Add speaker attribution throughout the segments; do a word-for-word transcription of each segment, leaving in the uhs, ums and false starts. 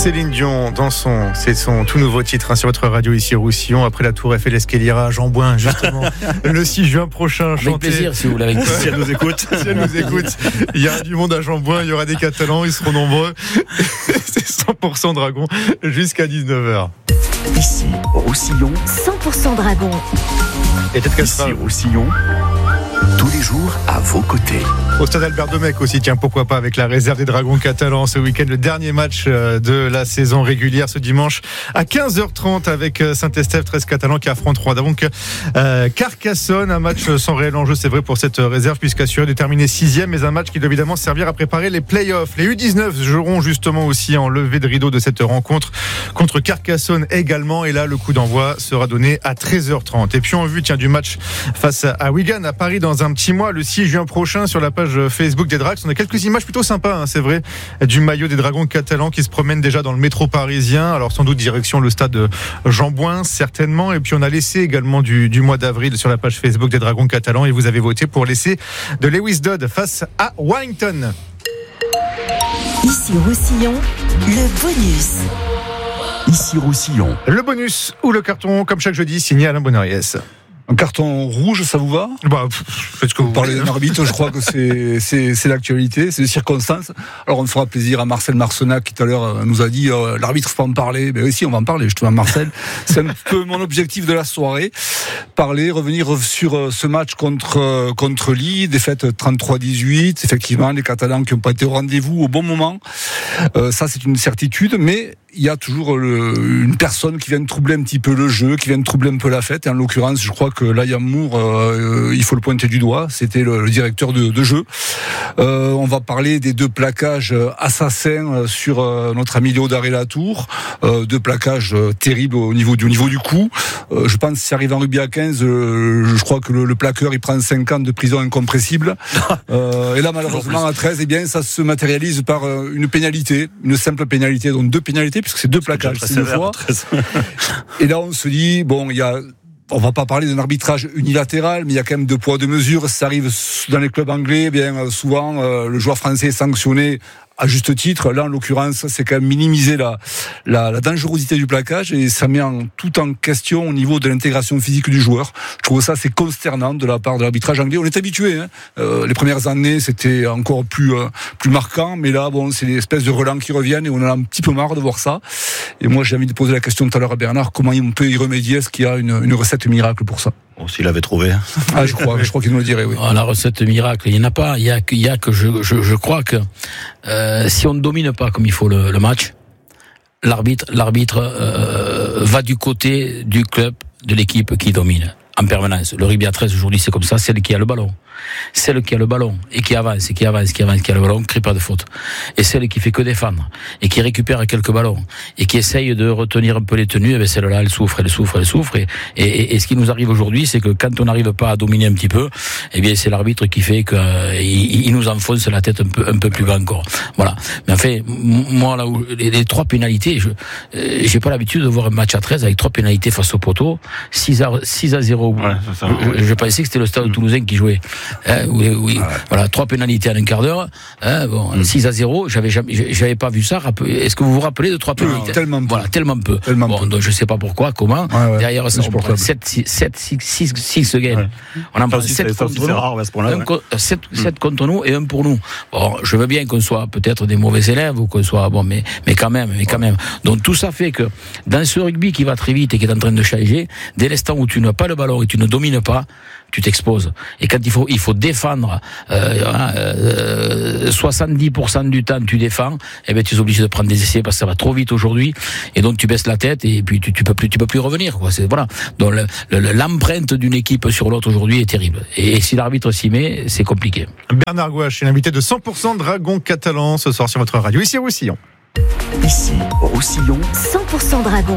Speaker 1: Céline Dion dans son, c'est son tout nouveau titre hein, sur votre radio ici Roussillon. Après la Tour Eiffel, est-ce qu'elle ira à Jean-Bouin justement le six juin prochain
Speaker 2: avec
Speaker 1: chanter.
Speaker 2: Plaisir si vous voulez. Avec...
Speaker 3: si elle nous écoute.
Speaker 1: Si elle nous écoute, il y aura du monde à Jean-Bouin, il y aura des Catalans, ils seront nombreux. C'est cent pour cent Dragon jusqu'à dix-neuf heures.
Speaker 4: Ici Roussillon,
Speaker 5: cent pour cent Dragon.
Speaker 1: Et peut-être qu'elle
Speaker 4: ici
Speaker 1: sera
Speaker 4: Roussillon, tous les jours à vos côtés.
Speaker 1: au stade Albert Domecq aussi, tiens, pourquoi pas, avec la réserve des Dragons catalans ce week-end, le dernier match de la saison régulière ce dimanche à quinze heures trente avec Saint-Estèphe, treize catalans qui affronteront donc euh, Carcassonne, un match sans réel enjeu, c'est vrai pour cette réserve, puisqu'assuré de terminer sixième, mais un match qui doit évidemment servir à préparer les play-offs. Les U dix-neuf joueront justement aussi en levée de rideau de cette rencontre contre Carcassonne également, et là le coup d'envoi sera donné à treize heures trente. Et puis en vue tiens, du match face à Wigan à Paris dans un petit mois, le six juin prochain, sur la page Facebook des Drax, on a quelques images plutôt sympas, hein, c'est vrai, du maillot des Dragons catalans qui se promènent déjà dans le métro parisien, alors sans doute direction le stade Jean-Bouin certainement, et puis on a laissé également du, du mois d'avril sur la page Facebook des Dragons catalans, et vous avez voté pour l'essai de Lewis Dodd face à Warrington.
Speaker 5: Ici Roussillon, le bonus.
Speaker 4: Ici Roussillon.
Speaker 1: Le bonus ou le carton, comme chaque jeudi, signé Alain Bonariès.
Speaker 6: Un carton rouge, ça vous va ?
Speaker 1: Bah, faites ce que vous,
Speaker 6: vous parlez
Speaker 1: voulez.
Speaker 6: d'un arbitre, je crois que c'est, c'est, c'est l'actualité, c'est les circonstances. Alors on fera plaisir à Marcel Marcenac qui tout à l'heure nous a dit euh, l'arbitre faut pas en parler. Mais oui, si, on va en parler justement, Marcel. C'est un peu mon objectif de la soirée. Parler, revenir sur euh, ce match contre, euh, contre Lille, défaite trente-trois à dix-huit. Effectivement, les Catalans qui n'ont pas été au rendez-vous au bon moment. Euh, ça, c'est une certitude, mais il y a toujours le, une personne qui vient troubler un petit peu le jeu, qui vient troubler un peu la fête. Et en l'occurrence, je crois que Liam Moore, euh, il faut le pointer du doigt. C'était le, le directeur de, de jeu. Euh, on va parler des deux plaquages assassins sur euh, notre ami Léo Daré-Latour. Euh, deux plaquages euh, terribles au niveau du, au niveau du coup. Euh, je pense que si arrive en rugby à quinze, euh, je crois que le, le plaqueur, il prend cinq ans de prison incompressible. Euh, et là, malheureusement, à treize, eh bien, ça se matérialise par euh, une pénalité, une simple pénalité, donc deux pénalités, puisque c'est deux plaquages, c'est deux fois. Et là, on se dit, bon, il y a, on va pas parler d'un arbitrage unilatéral, mais il y a quand même deux poids, deux mesures. Ça arrive dans les clubs anglais, bien souvent, euh, le joueur français est sanctionné à juste titre. Là, en l'occurrence, c'est quand même minimiser la, la, la dangerosité du plaquage, et ça met en, tout en question au niveau de l'intégration physique du joueur. Je trouve ça, c'est consternant de la part de l'arbitrage anglais. On est habitué, hein. Euh, les premières années, c'était encore plus, euh, plus marquant, mais là, bon, c'est des espèces de relents qui reviennent, et on en a un petit peu marre de voir ça. Et moi, j'ai envie de poser la question tout à l'heure à Bernard, comment on peut y remédier? Est-ce qu'il y a une, une recette miracle pour ça?
Speaker 3: Bon, s'il avait trouvé.
Speaker 6: Ah, je crois, je crois qu'il nous le dirait, oui.
Speaker 2: Oh, la recette miracle, il n'y en a pas. Il y a, il y a que je, je, je crois que euh, si on ne domine pas comme il faut le, le match, l'arbitre, l'arbitre euh, va du côté du club, de l'équipe qui domine en permanence. Le rugby à treize aujourd'hui, c'est comme ça, c'est le qui a le ballon. Celle qui a le ballon et qui avance, et qui avance, qui avance, qui a le ballon, crée pas de faute. Et celle qui fait que défendre et qui récupère quelques ballons et qui essaye de retenir un peu les tenues, eh bien celle-là, elle souffre, elle souffre, elle souffre. Et, et, et ce qui nous arrive aujourd'hui, c'est que quand on n'arrive pas à dominer un petit peu, eh bien c'est l'arbitre qui fait que euh, il, il nous enfonce la tête un peu, un peu plus bas encore. Voilà. Mais en fait, moi là où les, les trois pénalités, je euh, j'ai pas l'habitude de voir un match à treize avec trois pénalités face au poteau, six à zéro.
Speaker 3: Ouais, c'est ça,
Speaker 2: je,
Speaker 3: ouais.
Speaker 2: je pensais que c'était le Stade Toulousain qui jouait. Hein, oui, oui. Ah ouais. Voilà, trois pénalités en un quart d'heure. Hein, bon, mmh. six à zéro, j'avais jamais, j'avais pas vu ça. Est-ce que vous vous rappelez de trois pénalités?
Speaker 6: Non, tellement peu.
Speaker 2: Voilà, tellement peu.
Speaker 6: Tellement
Speaker 2: bon,
Speaker 6: peu.
Speaker 2: Donc je sais pas pourquoi, comment.
Speaker 6: Ouais, ouais.
Speaker 2: Derrière ça, on prend sept, six gains. Ouais. On en prend sept contre nous.
Speaker 3: Rare, ouais,
Speaker 2: ouais. sept mmh. contre nous et un pour nous. Bon, je veux bien qu'on soit peut-être des mauvais élèves ou qu'on soit bon, mais mais quand même, mais quand même. Donc tout ça fait que dans ce rugby qui va très vite et qui est en train de changer, dès l'instant où tu n'as pas le ballon et tu ne domines pas, tu t'exposes. Et quand il faut, il faut défendre, euh, euh, soixante-dix pour cent du temps tu défends, et ben tu es obligé de prendre des essais parce que ça va trop vite aujourd'hui, et donc tu baisses la tête et puis tu, tu peux plus, tu peux plus revenir, quoi. C'est voilà. Donc le, le, l'empreinte d'une équipe sur l'autre aujourd'hui est terrible. Et, et si l'arbitre s'y met, c'est compliqué.
Speaker 1: Bernard Gouache est l'invité de cent pour cent Dragon catalan ce soir sur votre radio ici à Roussillon.
Speaker 4: Ici Roussillon,
Speaker 5: cent pour cent Dragon.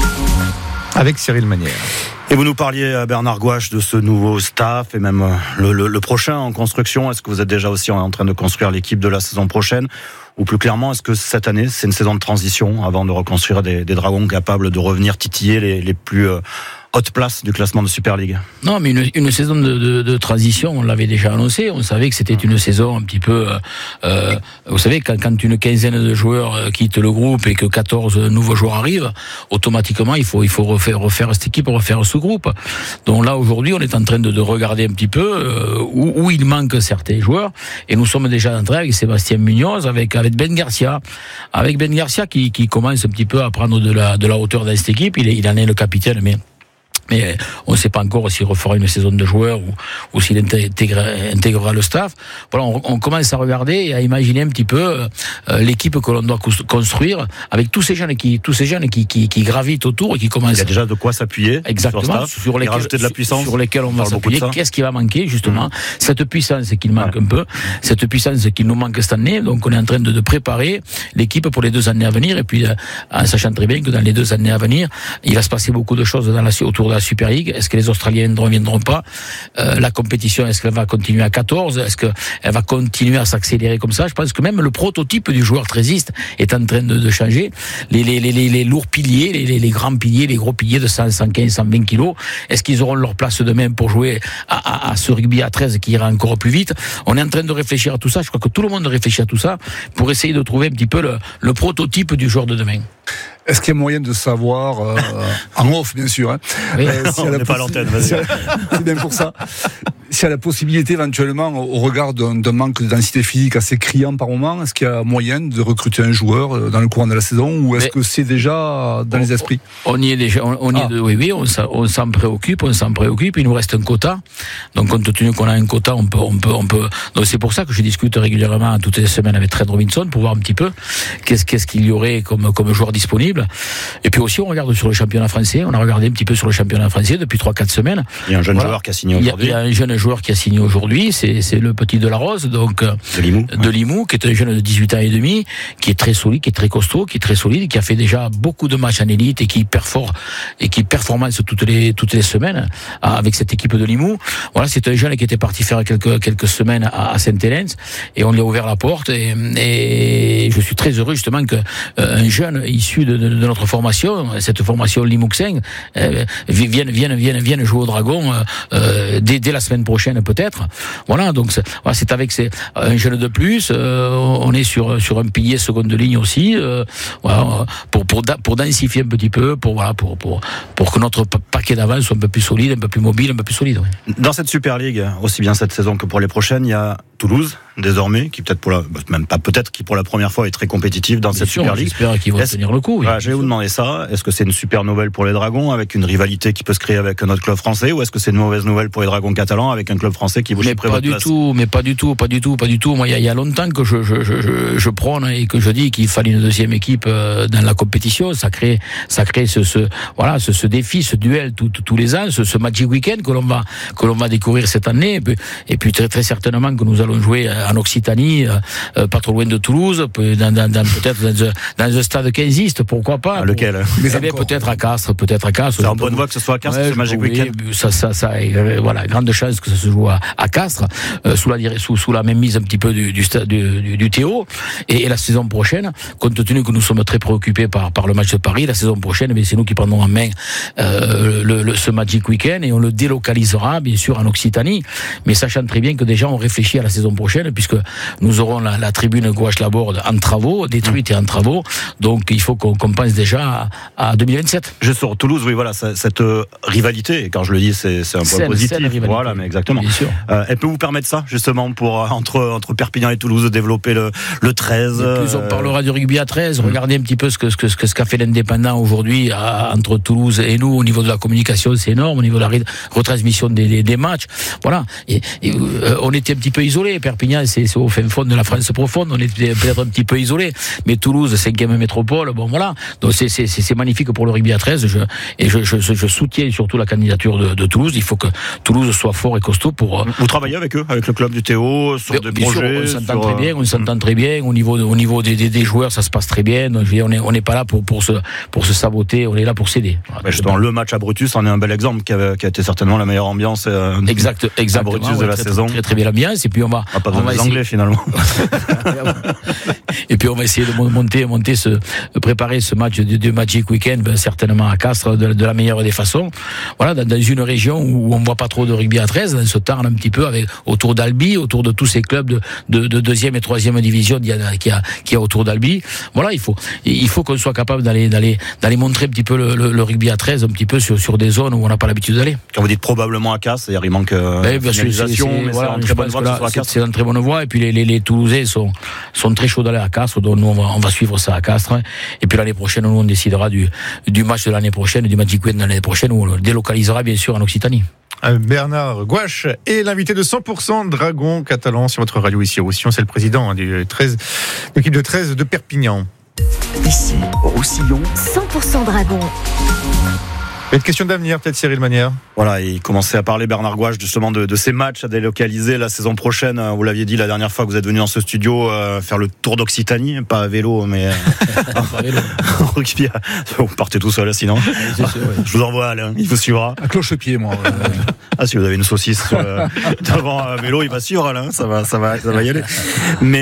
Speaker 1: Avec Cyril Manière.
Speaker 3: Et vous nous parliez, à Bernard Gouache, de ce nouveau staff et même le, le, le prochain en construction. Est-ce que vous êtes déjà aussi en train de construire l'équipe de la saison prochaine? Ou plus clairement, est-ce que cette année, c'est une saison de transition avant de reconstruire des, des Dragons capables de revenir titiller les, les plus euh, haute place du classement de Super League.
Speaker 2: Non, mais une, une saison de, de, de transition, on l'avait déjà annoncé. On savait que c'était une saison un petit peu. Euh, vous savez, quand, quand une quinzaine de joueurs quittent le groupe et que quatorze nouveaux joueurs arrivent, automatiquement, il faut il faut refaire refaire cette équipe, refaire ce groupe. Donc là, aujourd'hui, on est en train de, de regarder un petit peu euh, où, où il manque certains joueurs, et nous sommes déjà en train avec Sébastien Munoz, avec avec Ben Garcia, avec Ben Garcia qui qui commence un petit peu à prendre de la de la hauteur dans cette équipe. Il est, il en est le capitaine, mais mais on ne sait pas encore s'il refera une saison de joueur ou, ou s'il intégrera, intégrera le staff. Voilà, on, on commence à regarder et à imaginer un petit peu euh, l'équipe que l'on doit construire avec tous ces jeunes qui, tous ces jeunes qui, qui, qui gravitent autour et qui commencent. Il
Speaker 3: y a déjà de quoi s'appuyer.
Speaker 2: Exactement.
Speaker 3: Sur, staff,
Speaker 2: sur lesquels,
Speaker 3: rajouter de la puissance.
Speaker 2: Sur lesquels on va s'appuyer. Qu'est-ce qui va manquer justement? Mmh. Cette puissance qu'il manque ouais. un peu, cette puissance qu'il nous manque cette année. Donc on est en train de, de préparer l'équipe pour les deux années à venir, et puis euh, en sachant très bien que dans les deux années à venir, il va se passer beaucoup de choses dans la, autour de la Super League. Est-ce que les Australiens ne reviendront pas? euh, La compétition, est-ce qu'elle va continuer à quatorze? Est-ce qu'elle va continuer à s'accélérer comme ça? Je pense que même le prototype du joueur trésiste est en train de, de changer. Les, les, les, les lourds piliers, les, les, les grands piliers, les gros piliers de cent, cent quinze, cent vingt kilos, est-ce qu'ils auront leur place demain pour jouer à, à, à ce rugby à treize qui ira encore plus vite? On est en train de réfléchir à tout ça. Je crois que tout le monde réfléchit à tout ça pour essayer de trouver un petit peu le, le prototype du joueur de demain.
Speaker 6: Est-ce qu'il y a moyen de savoir, euh, en off bien sûr, hein,
Speaker 3: oui. euh, si on n'est pas à l'antenne, vas-y.
Speaker 6: C'est bien pour ça. S'il y a la possibilité éventuellement, au regard d'un, d'un manque de densité physique assez criant par moment, est-ce qu'il y a moyen de recruter un joueur dans le courant de la saison, ou est-ce Mais que c'est déjà dans on, les esprits?
Speaker 2: On y est déjà, on, on y ah. est de, oui, oui, on, on s'en préoccupe, on s'en préoccupe. Il nous reste un quota, donc compte tenu qu'on a un quota, on peut, on peut, on peut. Donc c'est pour ça que je discute régulièrement toutes les semaines avec Trent Robinson pour voir un petit peu qu'est-ce, qu'est-ce qu'il y aurait comme, comme joueur disponible. Et puis aussi, on regarde sur le championnat français. On a regardé un petit peu sur le championnat français depuis trois quatre semaines.
Speaker 3: Il y a un jeune voilà. joueur qui a signé aujourd'hui.
Speaker 2: Il y a, il y a un jeune joueur qui a signé aujourd'hui. C'est, c'est le petit de la Rose, donc
Speaker 3: de Limoux,
Speaker 2: de ouais. Limoux, qui est un jeune de dix-huit ans et demi, qui est très solide, qui est très costaud, qui est très solide, qui a fait déjà beaucoup de matchs en élite et qui performe et qui performance toutes les toutes les semaines avec cette équipe de Limoux. Voilà, c'est un jeune qui était parti faire quelques quelques semaines à, à Sainte-Hélène, et on lui a ouvert la porte. Et, et je suis très heureux justement que euh, un jeune issu de, de, de notre formation, cette formation Limouxin, euh, vienne, vienne, vienne, vienne jouer au Dragon euh, dès, dès la semaine prochaine peut-être. Voilà, donc c'est, voilà, c'est avec ces, un jeune de plus. Euh, on est sur sur un pilier seconde ligne aussi, euh, voilà, pour pour pour densifier un petit peu, pour voilà, pour pour pour que notre paquet d'avant soit un peu plus solide, un peu plus mobile, un peu plus solide. Ouais.
Speaker 3: Dans cette Super League, aussi bien cette saison que pour les prochaines, il y a Toulouse désormais, qui peut-être pour la, même pas peut-être, qui pour la première fois est très compétitif dans bien cette sûr, Super League.
Speaker 2: J'espère qu'ils vont Est-ce, tenir le coup. Oui,
Speaker 3: voilà, je vais vous demander ça. Est-ce que c'est une super nouvelle pour les Dragons, avec une rivalité qui peut se créer avec un autre club français, ou est-ce que c'est une mauvaise nouvelle pour les Dragons catalans, avec un club français qui vous chie près votre place?
Speaker 2: Mais pas du tout, mais pas du tout, pas du tout, pas du tout. Moi, il y, y a longtemps que je, je, je, je, je prône et que je dis qu'il fallait une deuxième équipe dans la compétition. Ça crée, ça crée ce, ce voilà, ce, ce défi, ce duel tous tous les ans, ce, ce Magic Weekend que l'on va, que l'on va découvrir cette année. Et puis, et puis très, très certainement que nous allons jouer en Occitanie, euh, pas trop loin de Toulouse, dans, dans, dans, peut-être dans un, dans un stade quinziste, pourquoi pas.
Speaker 3: Ah, lequel?
Speaker 2: Mais eh bien, peut-être à Castres, peut-être à Castres.
Speaker 3: C'est en bonne voie que ce soit à Castres, ouais, ce Magic
Speaker 2: oui,
Speaker 3: Weekend.
Speaker 2: Ça, ça, ça, euh, voilà, grande chance que ça se joue à, à Castres, euh, sous la sous, sous la même mise un petit peu du du, du, du, du Théo. Et, et la saison prochaine, compte tenu que nous sommes très préoccupés par par le match de Paris, la saison prochaine, mais c'est nous qui prendrons en main euh, le, le, ce Magic Weekend, et on le délocalisera bien sûr en Occitanie. Mais sachant très bien que déjà on réfléchit à la saison prochaine, puisque nous aurons la, la tribune Gouache-Laborde en travaux, détruite et en travaux. Donc il faut qu'on, qu'on pense déjà à, à deux mille vingt-sept.
Speaker 3: Je sur Toulouse, oui, voilà, cette euh, rivalité, et quand je le dis, c'est, c'est un point positif. Voilà, mais exactement.
Speaker 2: Bien sûr.
Speaker 3: Euh, elle peut vous permettre ça, justement, pour, euh, entre, entre Perpignan et Toulouse, de développer le, le treize.
Speaker 2: Et plus on parlera du rugby à treize, mmh. regardez un petit peu ce que, ce que, ce que, ce qu'a fait l'Indépendant aujourd'hui à, entre Toulouse et nous, au niveau de la communication, c'est énorme, au niveau de la retransmission des, des, des matchs. Voilà. Et, et euh, on était un petit peu isolés. Perpignan, c'est, c'est au fin fond de la France profonde, on était peut-être un petit peu isolés. Mais Toulouse, cinquième métropole, bon voilà. Donc c'est, c'est, c'est magnifique pour le rugby à treize. Je, et je, je, je soutiens surtout la candidature de, de Toulouse. Il faut que Toulouse soit fort et costaud pour.
Speaker 3: Vous travaillez avec eux, avec le club du Théo, sur des projets.
Speaker 2: Sûr, on s'entend
Speaker 3: sur...
Speaker 2: très bien, on s'entend très bien. Au niveau, de, au niveau des, des, des joueurs, ça se passe très bien. Donc, je veux dire, on est, on n'est pas là pour, pour se, pour se saboter. On est là pour s'aider.
Speaker 3: Voilà, bah justement, le match à Brutus en est un bel exemple, qui a, qui a été certainement la meilleure ambiance. Euh,
Speaker 2: exact, exactement.
Speaker 3: À Brutus de
Speaker 2: ouais,
Speaker 3: la
Speaker 2: très,
Speaker 3: saison.
Speaker 2: Très, très, très bien l'ambiance. Et puis on va, va,
Speaker 3: Ah, pas
Speaker 2: on va
Speaker 3: des
Speaker 2: essayer.
Speaker 3: Anglais finalement.
Speaker 2: Et puis on va essayer de monter, monter ce, préparer ce match du, du Magic Weekend, ben, certainement à Castres, de, de la meilleure des façons. Voilà, dans, dans une région où on voit pas trop de rugby à treize, dans ce Tarn un petit peu avec autour d'Albi, autour de tous ces clubs de, de, de deuxième et troisième division qu'il y a, qu'il y a, qu'il y a autour d'Albi. Voilà, il faut, il faut qu'on soit capable d'aller, d'aller, d'aller montrer un petit peu le, le, le rugby à treize, un petit peu sur, sur des zones où on n'a pas l'habitude d'aller.
Speaker 3: Quand vous dites probablement à Castres, c'est-à-dire il manque euh,
Speaker 2: Ouais, bien sûr, c'est, c'est,
Speaker 3: mais
Speaker 2: voilà,
Speaker 3: c'est en
Speaker 2: je
Speaker 3: très bonne
Speaker 2: pense
Speaker 3: voie
Speaker 2: que
Speaker 3: que
Speaker 2: là,
Speaker 3: ce soit à
Speaker 2: c'est,
Speaker 3: Castres.
Speaker 2: c'est en très bonne voie. Et puis les, les, les Toulousains sont, sont très chauds d'aller à Castres. Donc nous, on va, on va suivre ça à Castres. Et puis l'année prochaine, nous, on décidera du, du match de l'année prochaine, du Magic Weekend de l'année prochaine, où on le délocalisera bien sûr en Occitanie.
Speaker 1: Bernard Gouache est l'invité de cent pour cent Dragon Catalan sur votre radio ici au Roussillon. C'est le président hein, du treize, l'équipe de treize de Perpignan.
Speaker 4: Ici, Roussillon,
Speaker 5: cent pour cent Dragon.
Speaker 1: Une question d'avenir, peut-être Cyril Manière.
Speaker 3: Voilà, il commençait à parler, Bernard Gouache, justement de, de ces matchs à délocaliser la saison prochaine. Vous l'aviez dit la dernière fois que vous êtes venu dans ce studio euh, faire le tour d'Occitanie, pas à vélo, mais euh, en rugby. Vous partez tout seul, sinon.
Speaker 2: C'est sûr, ouais.
Speaker 3: Je vous envoie, Alain, il vous suivra.
Speaker 6: À cloche-pied, moi. euh,
Speaker 3: Ah, si vous avez une saucisse euh, devant un vélo, il va suivre, Alain, ça va, ça va, ça va y aller. Mais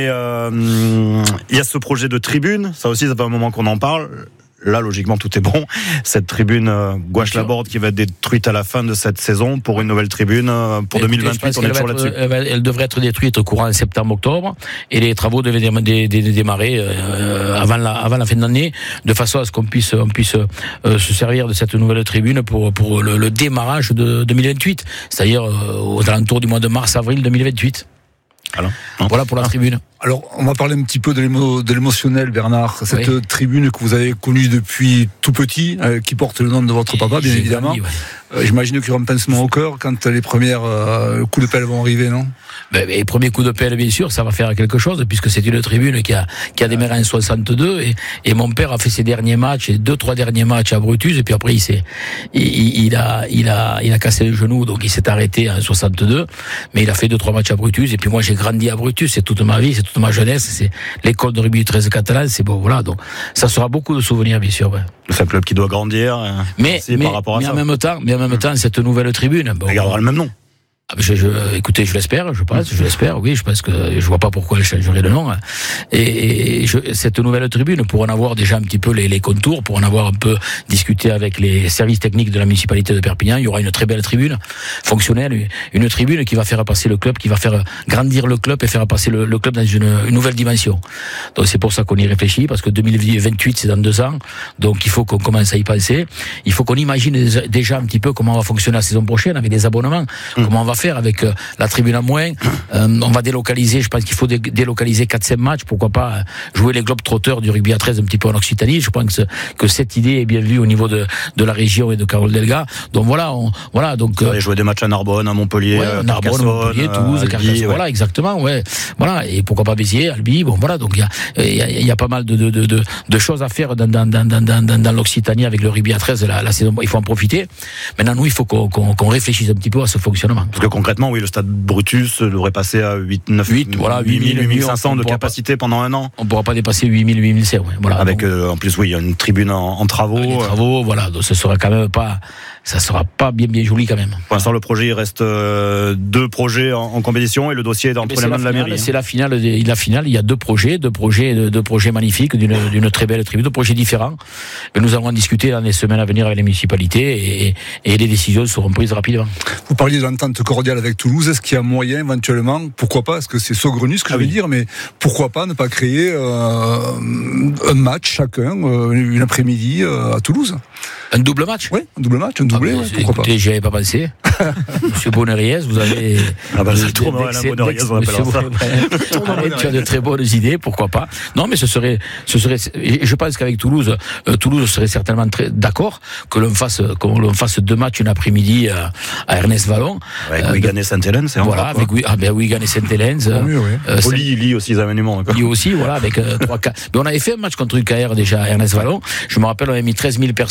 Speaker 3: euh, il y a ce projet de tribune, ça aussi, ça fait un moment qu'on en parle. Là, logiquement, tout est bon. Cette tribune euh, Gouache-Laborde qui va être détruite à la fin de cette saison pour une nouvelle tribune euh, pour
Speaker 2: Écoutez,
Speaker 3: deux mille vingt-huit. On est toujours là-dessus.
Speaker 2: Elle, va, elle devrait être détruite au courant septembre-octobre et les travaux devaient dé, dé, dé, démarrer euh, avant, la, avant la fin de l'année, de façon à ce qu'on puisse, on puisse euh, se servir de cette nouvelle tribune pour, pour le, le démarrage de deux mille vingt-huit, c'est-à-dire euh, aux alentours du mois de mars-avril deux mille vingt-huit.
Speaker 3: Alors,
Speaker 2: voilà pour la tribune.
Speaker 6: Alors, on va parler un petit peu de, l'émo, de l'émotionnel, Bernard. Cette
Speaker 2: oui.
Speaker 6: tribune que vous avez connue depuis tout petit, euh, qui porte le nom de votre papa, bien
Speaker 2: J'ai
Speaker 6: évidemment.
Speaker 2: grandi, ouais.
Speaker 6: euh, j'imagine qu'il y aura un pincement au cœur quand les premiers euh, coups de pelle vont arriver, non ?
Speaker 2: Ben, les premiers coups de pelle, bien sûr, ça va faire quelque chose, puisque c'est une tribune qui a, qui a démarré en soixante-deux, et, et mon père a fait ses derniers matchs, et deux, trois derniers matchs à Brutus, et puis après, il s'est, il, il a, il a, il a cassé le genou, donc il s'est arrêté en soixante-deux, mais il a fait deux, trois matchs à Brutus, et puis moi, j'ai grandi à Brutus, c'est toute ma vie, c'est toute ma jeunesse, c'est l'école de rugby du treize catalan, c'est bon, voilà, donc, ça sera beaucoup de souvenirs, bien sûr, ouais.
Speaker 3: c'est un club qui doit grandir. Euh,
Speaker 2: Mais, mais,
Speaker 3: par rapport à
Speaker 2: mais
Speaker 3: ça.
Speaker 2: en même temps, mais en même temps, cette nouvelle tribune, bon.
Speaker 3: Elle gardera le même nom.
Speaker 2: Je, je, écoutez, je l'espère, je pense, je l'espère, oui, je pense que je vois pas pourquoi elle changerait de nom. Et, et je, cette nouvelle tribune, pour en avoir déjà un petit peu les, les contours, pour en avoir un peu discuté avec les services techniques de la municipalité de Perpignan, il y aura une très belle tribune fonctionnelle, une tribune qui va faire passer le club, qui va faire grandir le club et faire passer le, le club dans une, une nouvelle dimension. Donc c'est pour ça qu'on y réfléchit, parce que deux mille vingt-huit c'est dans deux ans, donc il faut qu'on commence à y penser. Il faut qu'on imagine déjà un petit peu comment on va fonctionner la saison prochaine avec des abonnements, mmh. comment on va faire avec euh, la tribune à moins. Euh, on va délocaliser, je pense qu'il faut dé- délocaliser quatre cinq matchs, pourquoi pas euh, jouer les globetrotters du rugby à treize un petit peu en Occitanie. Je pense que, que cette idée est bien vue au niveau de, de la région et de Carole Delga. Donc voilà, on, voilà donc
Speaker 3: euh, jouer des matchs à Narbonne, à Montpellier,
Speaker 2: ouais,
Speaker 3: à
Speaker 2: Narbonne, Montpellier, Toulouse,
Speaker 3: Albi,
Speaker 2: Carcassonne,
Speaker 3: ouais.
Speaker 2: voilà exactement, ouais, voilà, et pourquoi pas Béziers, Albi, bon voilà, donc il y a, il y a, il y a pas mal de, de, de, de choses à faire dans, dans, dans, dans, dans, dans l'Occitanie avec le rugby à treize la, la saison. Il faut en profiter. Maintenant, nous, il faut qu'on, qu'on, qu'on réfléchisse un petit peu à ce fonctionnement.
Speaker 3: Parce que concrètement, oui, le stade Brutus devrait passer à huit, neuf,
Speaker 2: huit, voilà, huit mille,
Speaker 3: huit mille cinq cents de capacité pas, pendant un an.
Speaker 2: On ne pourra pas dépasser huit mille, huit mille cinq cents, ouais, voilà.
Speaker 3: Avec,
Speaker 2: donc,
Speaker 3: euh, en plus, oui, il y a une tribune en, en travaux.
Speaker 2: Les travaux, voilà, donc ce sera quand même pas, ça sera pas bien, bien joli quand même.
Speaker 3: Pour l'instant, le projet, il reste euh, deux projets en, en compétition et le dossier est entre les mains de la mairie.
Speaker 2: C'est la finale, la finale, il y a deux projets, deux projets, deux projets magnifiques, d'une, d'une très belle tribune, deux projets différents. Et nous allons en discuter dans les semaines à venir avec les municipalités et, et les décisions seront prises rapidement.
Speaker 6: Vous parliez de l'entente cordiale avec Toulouse. Est-ce qu'il y a moyen éventuellement, pourquoi pas, est-ce que c'est saugrenu ce que ah je veux oui. dire, mais pourquoi pas ne pas créer euh, un match chacun, euh, une après-midi euh, à Toulouse?
Speaker 2: Un double match?
Speaker 6: Oui, un double match, un doublé, ah, ouais, pourquoi
Speaker 2: écoutez,
Speaker 6: pas.
Speaker 2: J'y avais pas pensé. Monsieur Bonneries, vous avez...
Speaker 3: Ah bah, ça tourne à la Bonneries, on appelle ça.
Speaker 2: Tu as de très bonnes idées, pourquoi pas. Non, mais ce serait, ce serait, je pense qu'avec Toulouse, euh, Toulouse serait certainement très d'accord que l'on fasse, qu'on l'on fasse deux matchs une après-midi à, à Ernest Vallon.
Speaker 3: Avec euh, Wigan et Sainte-Hélène, c'est
Speaker 2: voilà, avec ah, ben, Wigan et Sainte-Hélène.
Speaker 6: Euh, mieux, oui.
Speaker 3: euh, Lee, Lee aussi, ils avaient du monde.
Speaker 2: Lee aussi, voilà, avec euh, trois, quatre. Mais on avait fait un match contre U K R déjà à Ernest Vallon. Je me rappelle, on avait mis treize mille personnes à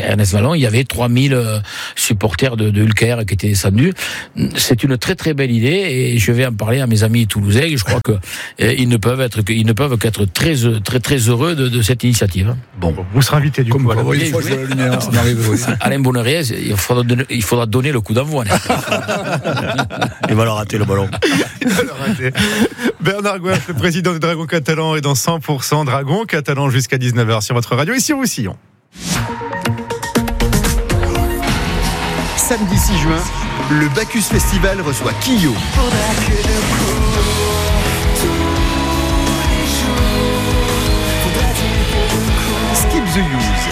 Speaker 2: Ernest Vallon, il y avait trois mille euh, supporters de, de Ulker qui étaient descendus. C'est une très très belle idée et je vais en parler à mes amis toulousains. Je crois que euh, ils ne peuvent être, ils ne peuvent qu'être très très très heureux de, de cette initiative.
Speaker 1: Bon, vous serez invité du
Speaker 6: Comme
Speaker 1: coup. À la...
Speaker 6: oui, fois, je la lumière, ça m'arrive aussi.
Speaker 2: Alain Bonneriez, il faudra donner, il faudra donner le coup d'envoi.
Speaker 3: Il va leur rater le ballon.
Speaker 1: Il va le rater. Bernard Gouache, le président du Dragon Catalan, est dans cent pour cent Dragon Catalan jusqu'à dix-neuf heures sur votre radio ici au Roussillon.
Speaker 7: Samedi six juin, le Bacchus Festival reçoit Kyo. Skip the Use.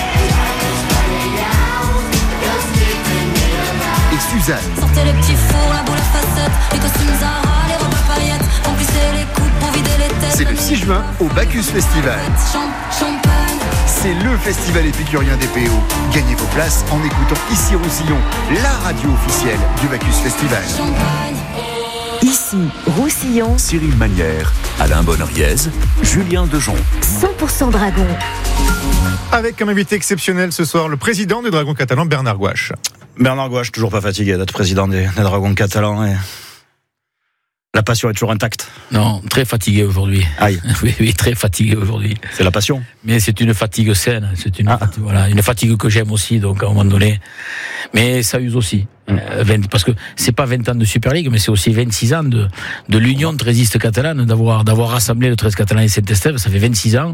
Speaker 7: Et Suzanne.
Speaker 8: Sortez les petits fours, la boule à facettes, les costumes Zara, les robes à paillettes, remplissez les coupes pour vider les têtes.
Speaker 7: C'est le six juin au Bacchus Festival.
Speaker 8: Champagne.
Speaker 7: C'est le festival épicurien des P O. Gagnez vos places en écoutant ici Roussillon, la radio officielle du Bacchus Festival.
Speaker 8: Champagne.
Speaker 5: Ici, Roussillon,
Speaker 4: Cyril Manière, Alain Bonneriez, Julien Dejon.
Speaker 5: cent pour cent Dragon.
Speaker 1: Avec comme invité exceptionnel ce soir le président du Dragon Catalan, Bernard Gouache.
Speaker 3: Bernard Gouache, toujours pas fatigué d'être président des, des Dragons catalans. Et... la passion est toujours intacte.
Speaker 2: Non, très fatigué aujourd'hui.
Speaker 3: Aïe.
Speaker 2: Oui, oui, très fatigué aujourd'hui.
Speaker 3: C'est la passion.
Speaker 2: Mais c'est une fatigue saine, c'est une
Speaker 3: Ah.
Speaker 2: fatigue, voilà, une fatigue que j'aime aussi, donc à un moment donné. Mais ça use aussi. Euh, vingt parce que c'est pas vingt ans de Super League, mais c'est aussi vingt-six ans de, de l'Union trésiste catalane, d'avoir, d'avoir rassemblé le treize catalan et Saint-Estève, ça fait vingt-six ans.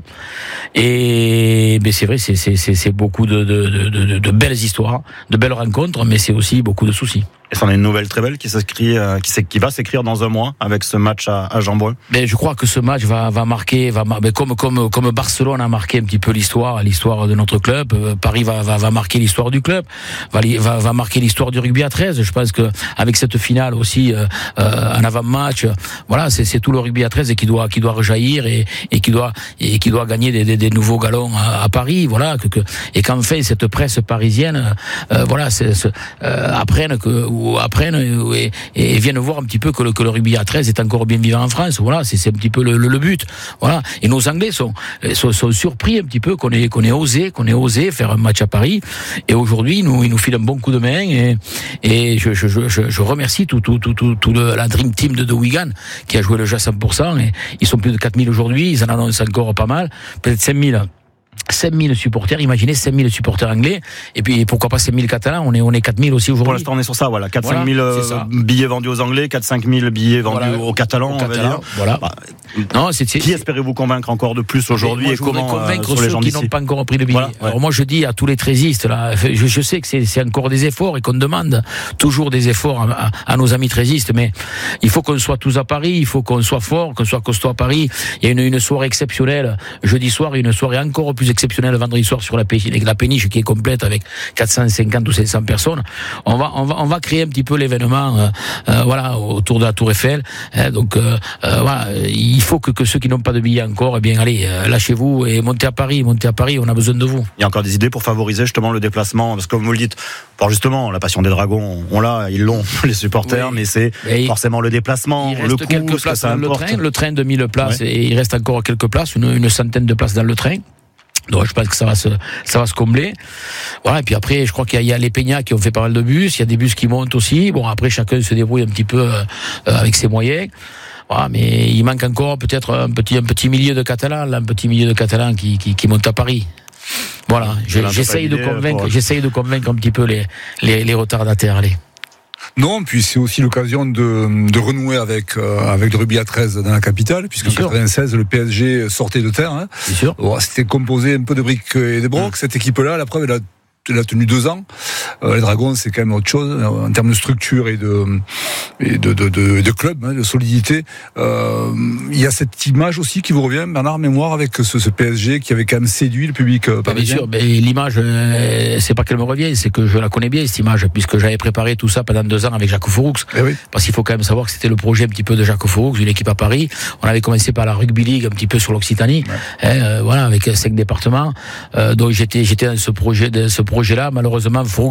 Speaker 2: Et, ben c'est vrai, c'est, c'est, c'est, c'est beaucoup de, de, de, de, de belles histoires, de belles rencontres, mais c'est aussi beaucoup de soucis.
Speaker 3: Et c'en est une nouvelle très belle qui s'écrit, euh, qui, qui va s'écrire dans un mois avec ce match à, à Jeanbrun.
Speaker 2: Ben, je crois que ce match va, va marquer, va, ben, comme, comme, comme Barcelone a marqué un petit peu l'histoire, l'histoire de notre club. Euh, Paris va, va, va marquer l'histoire du club, va, va, va marquer l'histoire du rugby à treize. Je pense que avec cette finale aussi, euh, euh, en avant-match, voilà, c'est, c'est tout le rugby à treize qui doit, qui doit rejaillir et, et qui doit, et qui doit gagner des, des, des nouveaux galons à, à Paris, voilà, que, que, et qu'enfin cette presse parisienne, euh, voilà, c'est, c'est, euh, apprenne que, ou apprenne et, et viennent voir un petit peu que le, que le rugby à treize est encore bien vivant en France. Voilà, c'est, c'est un petit peu le, le, le but. Voilà. Et nos Anglais sont, sont, sont surpris un petit peu qu'on ait, qu'on ait osé, qu'on ait osé faire un match à Paris. Et aujourd'hui, nous, ils nous filent un bon coup de main. Et, et je, je, je, je remercie tout, tout, tout, tout, tout le, la Dream Team de, de Wigan qui a joué le jeu à cent pour cent. Et ils sont plus de quatre mille aujourd'hui. Ils en annoncent encore pas mal. Peut-être cinq mille. cinq mille supporters, imaginez cinq mille supporters anglais, et puis pourquoi pas cinq mille catalans, on est, on est quatre mille aussi aujourd'hui.
Speaker 3: Pour l'instant, on est sur ça, voilà, quatre à cinq
Speaker 2: Voilà,
Speaker 3: mille euh,
Speaker 2: c'est ça.
Speaker 3: billets vendus aux Anglais, quatre à cinq mille billets vendus
Speaker 2: Voilà,
Speaker 3: aux Catalans,
Speaker 2: aux
Speaker 3: on va
Speaker 2: Catalans,
Speaker 3: dire.
Speaker 2: voilà.
Speaker 3: Bah,
Speaker 2: Non, c'est, c'est,
Speaker 3: qui espérez-vous convaincre encore de plus aujourd'hui
Speaker 2: moi,
Speaker 3: et
Speaker 2: je voudrais
Speaker 3: comment euh,
Speaker 2: convaincre
Speaker 3: sur les
Speaker 2: ceux
Speaker 3: gens
Speaker 2: qui
Speaker 3: d'ici
Speaker 2: n'ont pas encore pris le billet.
Speaker 3: Voilà, ouais.
Speaker 2: Alors moi je dis à tous les trésistes là, je, je sais que c'est, c'est encore des efforts et qu'on demande toujours des efforts à, à, à nos amis trésistes, mais il faut qu'on soit tous à Paris, il faut qu'on soit fort, qu'on soit costaud à Paris. Il y a une, une soirée exceptionnelle jeudi soir et une soirée encore plus exceptionnelle vendredi soir sur la péniche, la péniche qui est complète avec quatre cent cinquante ou cinq cents personnes. On va, on va, on va créer un petit peu l'événement, euh, euh, voilà, autour de la Tour Eiffel. Hein, donc euh, euh, voilà, il faut que, que ceux qui n'ont pas de billets encore, eh bien allez, euh, lâchez-vous et montez à Paris, montez à Paris. On a besoin de vous.
Speaker 3: Il y a encore des idées pour favoriser justement le déplacement, parce que comme vous le dites, bon, justement, la passion des Dragons, on l'a, ils l'ont, les supporters,
Speaker 2: Oui.
Speaker 3: mais c'est
Speaker 2: Mais
Speaker 3: forcément le déplacement,
Speaker 2: il
Speaker 3: le
Speaker 2: reste
Speaker 3: coût,
Speaker 2: quelques
Speaker 3: ce que
Speaker 2: places
Speaker 3: ça
Speaker 2: dans le
Speaker 3: importe.
Speaker 2: train, le train de mille places,
Speaker 3: Ouais.
Speaker 2: et il reste encore quelques places, une, une centaine de places dans le train. Donc je pense que ça va se, ça va se combler. Voilà. Et puis après, je crois qu'il y a, il y a les Peñas qui ont fait pas mal de bus. Il y a des bus qui montent aussi. Bon, après chacun se débrouille un petit peu euh, avec ses moyens. Voilà, mais il manque encore peut-être un petit, un petit milieu de Catalans, là, un petit milieu de Catalans qui, qui, qui monte à Paris. Voilà. Je,
Speaker 3: Là,
Speaker 2: j'essaye
Speaker 3: t'as
Speaker 2: de
Speaker 3: pas d'idée,
Speaker 2: convaincre,
Speaker 3: pour-
Speaker 2: j'essaye de convaincre un petit peu les, les, les retardataires. Allez.
Speaker 6: Non, puis c'est aussi l'occasion de, de renouer avec, euh, avec le rugby à treize dans la capitale, puisqu'en
Speaker 2: Bien sûr.
Speaker 6: quatre-vingt-seize, le P S G sortait de terre. Hein.
Speaker 2: C'est sûr.
Speaker 6: Bon, c'était composé un peu de briques et de brocs. Cette équipe-là, la preuve, elle a, elle a tenu deux ans. Euh, les Dragons, c'est quand même autre chose en termes de structure et de, et de, de, de, de club, hein, de solidité. Euh, il y a cette image aussi qui vous revient, Bernard, mémoire, avec ce, ce P S G qui avait quand même séduit le public euh,
Speaker 2: Bien
Speaker 6: parisien.
Speaker 2: sûr, mais l'image, euh, c'est pas qu'elle me revient, c'est que je la connais bien, cette image, puisque j'avais préparé tout ça pendant deux ans avec Jacques Fouroux.
Speaker 6: Eh oui.
Speaker 2: Parce qu'il faut quand même savoir que c'était le projet un petit peu de Jacques Fouroux, une équipe à Paris. On avait commencé par la Rugby League, un petit peu sur l'Occitanie, ouais. hein, euh, voilà, avec cinq départements. Euh, donc j'étais, j'étais dans ce projet, de ce projet-là. Malheureusement, Fouroux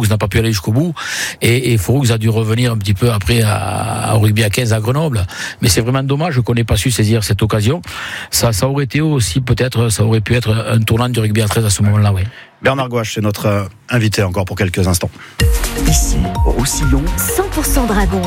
Speaker 2: Fouroux n'a pas pu aller jusqu'au bout, et, et Fouroux a dû revenir un petit peu après à, au rugby à quinze à Grenoble. Mais c'est vraiment dommage qu'on n'ait pas su saisir cette occasion. Ça, ça aurait été aussi peut-être, ça aurait pu être un tournant du rugby à treize à ce moment-là, oui.
Speaker 3: Bernard Gouache est notre euh, invité encore pour quelques instants.
Speaker 7: Ici, Roussillon,
Speaker 5: cent pour cent Dragon.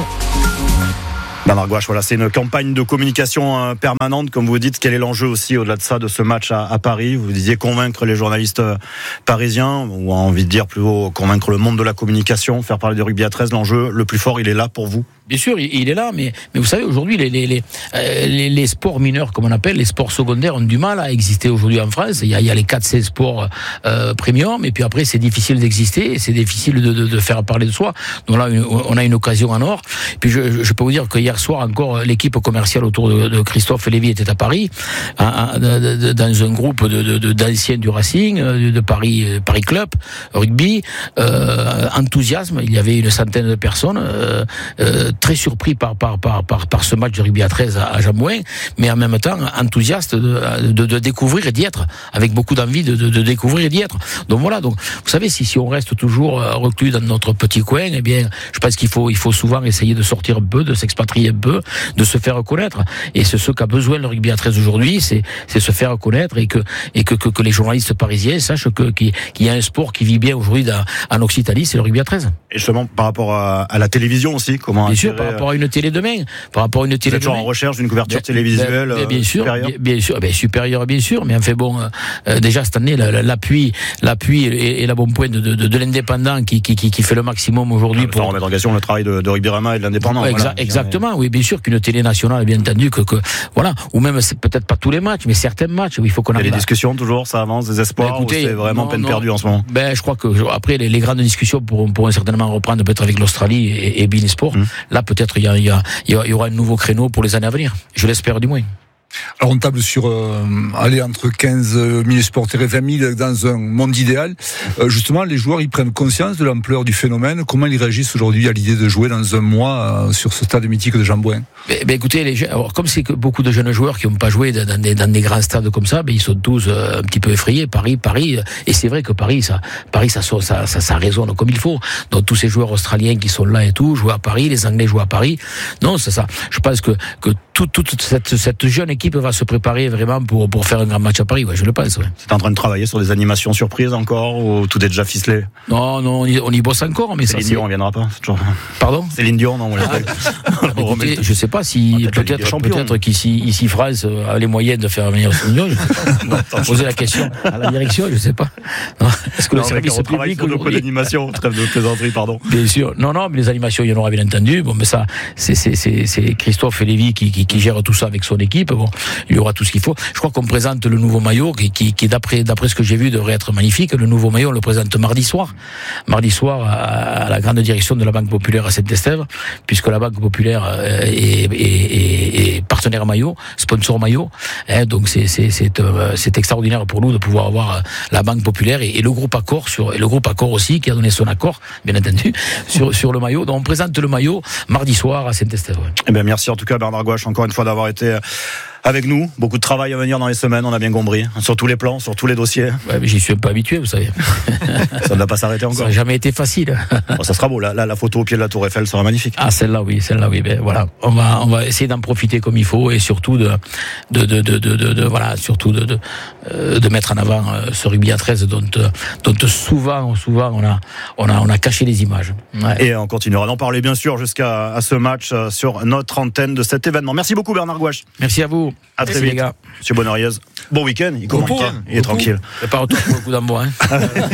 Speaker 3: Bernard Gouache, voilà, c'est une campagne de communication euh, permanente, comme vous dites. Quel est l'enjeu aussi au-delà de ça, de ce match à, à Paris? Vous disiez convaincre les journalistes euh, parisiens, ou envie de dire plutôt convaincre le monde de la communication, faire parler du rugby à treize. L'enjeu le plus fort, il est là pour vous?
Speaker 2: Bien sûr, il est là, mais, mais vous savez, aujourd'hui, les, les, les, les, les sports mineurs, comme on appelle, les sports secondaires, ont du mal à exister aujourd'hui en France. Il y a, il y a les quatre C sports euh, premium, et puis après, c'est difficile d'exister, et c'est difficile de, de, de faire parler de soi. Donc là, une, on a une occasion en or. Puis je, je peux vous dire que hier soir encore, l'équipe commerciale autour de, de Christophe Lévy était à Paris, à, à, de, de, dans un groupe de, de, de, d'anciens du Racing, de, de Paris, Paris Club, rugby, euh, enthousiasme. Il y avait une centaine de personnes. Euh, euh, très surpris par, par, par, par, par ce match de rugby à treize à, à Jambouin, mais en même temps enthousiaste de, de, de découvrir et d'y être, avec beaucoup d'envie de, de, de découvrir et d'y être. Donc voilà, donc, vous savez, si, si on reste toujours reclus dans notre petit coin, eh bien, je pense qu'il faut, il faut souvent essayer de sortir un peu, de s'expatrier un peu, de se faire connaître. Et c'est ce qu'a besoin le rugby à treize aujourd'hui, c'est, c'est se faire connaître, et que, et que, que, que les journalistes parisiens sachent que, qu'il y a un sport qui vit bien aujourd'hui dans, en Occitanie, c'est le rugby à treize.
Speaker 3: Et justement, par rapport à, à la télévision aussi, comment
Speaker 2: bien sûr, par rapport à une télé demain, par rapport à une télé.
Speaker 3: Vous êtes toujours en recherche d'une couverture bien, télévisuelle
Speaker 2: bien, bien sûr,
Speaker 3: supérieure.
Speaker 2: Bien, bien sûr, bien supérieure, bien sûr. Mais enfin bon, euh, déjà cette année, l'appui, l'appui et, et la bonne pointe de, de, de l'indépendant qui, qui, qui, qui fait le maximum aujourd'hui
Speaker 3: ah,
Speaker 2: pour
Speaker 3: remettre en question le travail de, de Rugby-Rama et de l'indépendant.
Speaker 2: Exa-
Speaker 3: voilà.
Speaker 2: Exactement, oui, bien sûr qu'une télé nationale, bien entendu, que, que voilà, ou même c'est peut-être pas tous les matchs, mais certains matchs où il faut qu'on arrive.
Speaker 3: Il y a des discussions toujours, ça avance, des espoirs. Ben, écoutez, ou c'est vraiment non, peine non, perdue en ce moment.
Speaker 2: Ben, je crois que après les, les grandes discussions pourront, pourront certainement reprendre peut-être avec l'Australie et, et Bein Sport. Hum. Là, peut-être il y a, il y a, il y aura un nouveau créneau pour les années à venir. Je l'espère du moins.
Speaker 6: Alors on table sur euh, aller entre quinze mille supporters et vingt mille dans un monde idéal. Euh, justement, les joueurs ils prennent conscience de l'ampleur du phénomène. Comment ils réagissent aujourd'hui à l'idée de jouer dans un mois euh, sur ce stade mythique de Jambouin?
Speaker 2: Ben, ben écoutez, les, alors, comme c'est que beaucoup de jeunes joueurs qui n'ont pas joué dans des, dans des grands stades comme ça, ben, ils sont tous euh, un petit peu effrayés. Paris, Paris, et c'est vrai que Paris, ça, Paris, ça, ça, ça, ça, ça résonne comme il faut. Donc tous ces joueurs australiens qui sont là et tout, jouent à Paris, les Anglais jouent à Paris. Non, c'est ça. Je pense que que toute, toute cette, cette jeune équipe va se préparer vraiment pour, pour faire un grand match à Paris, ouais, je le pense. Ouais.
Speaker 3: C'est en train de travailler sur des animations surprises encore, ou tout est déjà ficelé?
Speaker 2: Non, non, on y, on y bosse encore, mais
Speaker 3: Céline
Speaker 2: ça.
Speaker 3: Dion, on viendra pas. C'est toujours...
Speaker 2: Pardon?
Speaker 3: Céline Dion, non, on l'a pas.
Speaker 2: Écoutez, je sais pas si
Speaker 3: peut-être,
Speaker 2: peut-être, peut-être qu'ici, ici France a les moyens de faire venir Céline Dion. Poser la question à la direction, je sais pas. Non. Est-ce que non, le service
Speaker 3: on travaille sur nos d'animation, trêve de plaisanterie, pardon.
Speaker 2: Bien sûr. Non, non, mais les animations, il y en aura bien entendu. Bon, mais ça, c'est, c'est, c'est, c'est Christophe Lévy qui, qui, qui gère tout ça avec son équipe. Bon, il y aura tout ce qu'il faut. Je crois qu'on présente le nouveau maillot qui, qui, qui d'après, d'après ce que j'ai vu, devrait être magnifique. Le nouveau maillot, on le présente mardi soir. Mardi soir, à la grande direction de la Banque Populaire à Saint-Estève, puisque la Banque Populaire est, est, est, est partenaire maillot, sponsor maillot. Hein, donc c'est, c'est, c'est, euh, c'est extraordinaire pour nous de pouvoir avoir la Banque Populaire et, et le groupe Accor sur, et le groupe Accor aussi, qui a donné son accord, bien entendu, sur, sur le maillot. Donc on présente le maillot mardi soir à Saint-Estève. Ouais.
Speaker 3: Eh bien, merci en tout cas Bernard Gouache, encore une fois d'avoir été avec nous. Beaucoup de travail à venir dans les semaines, on a bien compris, sur tous les plans, sur tous les dossiers.
Speaker 2: Ouais, mais j'y suis un peu habitué, vous savez.
Speaker 3: Ça ne va pas s'arrêter encore.
Speaker 2: Ça n'a jamais été facile.
Speaker 3: Bon, ça sera beau, là, là, la photo au pied de la Tour Eiffel sera magnifique.
Speaker 2: Ah, celle-là, oui, celle-là, oui. Ben voilà, on va, on va essayer d'en profiter comme il faut et surtout de, de, de, de, de, de, de voilà, surtout de, de, de mettre en avant ce rugby à treize dont, dont souvent, souvent, on a, on a, on a caché les images. Ouais.
Speaker 3: Et on continuera d'en parler, bien sûr, jusqu'à à ce match sur notre antenne de cet événement. Merci beaucoup, Bernard Gouache.
Speaker 2: Merci à vous.
Speaker 3: À très vite, les gars. Monsieur Bonoriez. Bon week-end. Il commence pas. Il est tranquille.
Speaker 2: C'est pas retour pour le coup d'ambois. Hein.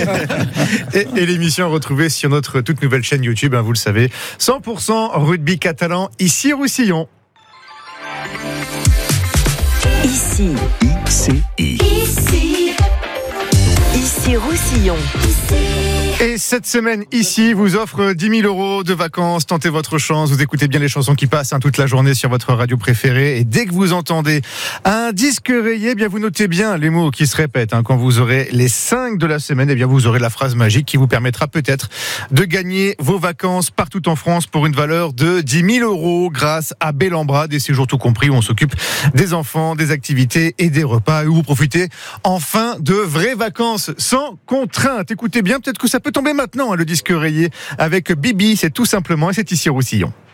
Speaker 1: et, et l'émission retrouvée sur notre toute nouvelle chaîne YouTube, hein, vous le savez. cent pour cent rugby catalan, ici Roussillon.
Speaker 5: Ici.
Speaker 4: I C I.
Speaker 5: Ici. Ici Roussillon. Ici.
Speaker 1: Et cette semaine, ici, vous offre dix mille euros de vacances. Tentez votre chance. Vous écoutez bien les chansons qui passent hein, toute la journée sur votre radio préférée. Et dès que vous entendez un disque rayé, eh bien vous notez bien les mots qui se répètent. Hein. Quand vous aurez les cinq de la semaine, eh bien vous aurez la phrase magique qui vous permettra peut-être de gagner vos vacances partout en France pour une valeur de dix mille euros grâce à Bellambra, des séjours tout compris où on s'occupe des enfants, des activités et des repas et où vous profitez enfin de vraies vacances sans contrainte. Écoutez bien, peut-être que ça peut peut tomber maintenant, hein, le disque rayé avec Bibi, c'est tout simplement, et c'est ici Roussillon.